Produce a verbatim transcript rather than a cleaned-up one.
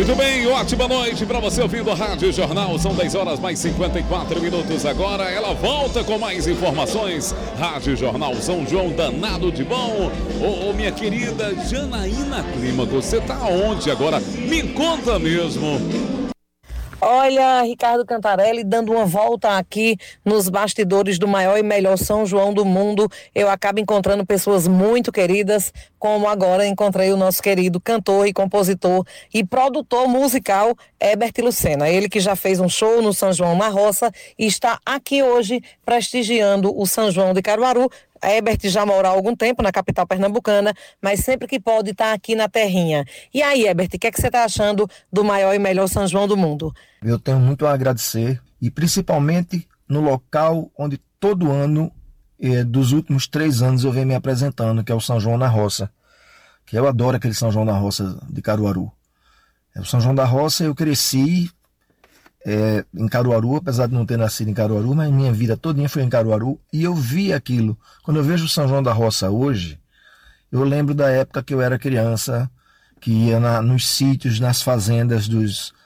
Muito bem, ótima noite para você ouvindo a Rádio Jornal. São dez horas mais cinquenta e quatro minutos agora. Ela volta com mais informações. Rádio Jornal São João, danado de bom. Ô, ô minha querida Janaína Clímaco, você tá onde agora? Me conta mesmo. Olha, Ricardo Cantarelli dando uma volta aqui nos bastidores do maior e melhor São João do mundo. Eu acabo encontrando pessoas muito queridas, como agora encontrei o nosso querido cantor e compositor e produtor musical Herbert Lucena. Ele que já fez um show no São João na Roça e está aqui hoje prestigiando o São João de Caruaru. A Herbert já mora há algum tempo na capital pernambucana, mas sempre que pode está aqui na terrinha. E aí, Herbert, o que é que você está achando do maior e melhor São João do mundo? Eu tenho muito a agradecer, e principalmente no local onde todo ano, eh, dos últimos três anos, eu venho me apresentando, que é o São João na Roça, que eu adoro aquele São João na Roça de Caruaru. É o São João da Roça, eu cresci É, em Caruaru, apesar de não ter nascido em Caruaru, mas minha vida todinha foi em Caruaru, e eu vi aquilo. Quando eu vejo o São João da Roça hoje, eu lembro da época que eu era criança, que ia na, nos sítios, nas fazendas dos,